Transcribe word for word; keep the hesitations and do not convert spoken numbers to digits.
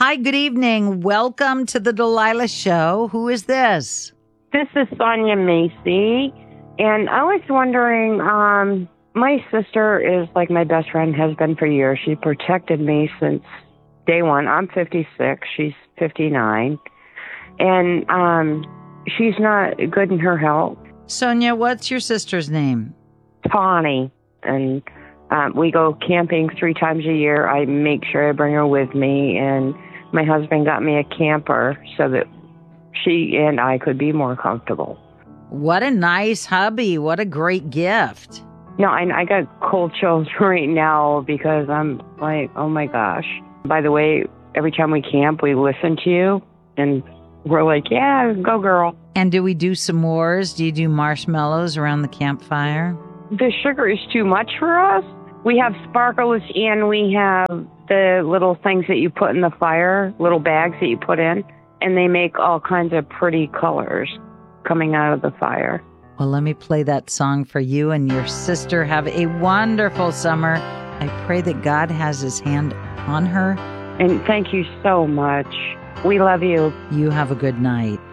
Hi, good evening. Welcome to the Delilah Show. Who is this? This is Sonia Macy, and I was wondering, um, my sister is like my best friend, has been for years. She protected me since day one. I'm fifty-six. She's fifty-nine. And um, she's not good in her health. Sonia, what's your sister's name? Tawny. And um, we go camping three times a year. I make sure I bring her with me, and my husband got me a camper so that she and I could be more comfortable. What a nice hubby. What a great gift. No, I, I got cold chills right now because I'm like, oh my gosh. By the way, every time we camp, we listen to you, and we're like, yeah, go girl. And do we do s'mores? Do you do marshmallows around the campfire? The sugar is too much for us. We have sparkles, and we have the little things that you put in the fire, little bags that you put in, and they make all kinds of pretty colors coming out of the fire. Well, let me play that song for you and your sister. Have a wonderful summer. I pray that God has his hand on her. And thank you so much. We love you. You have a good night.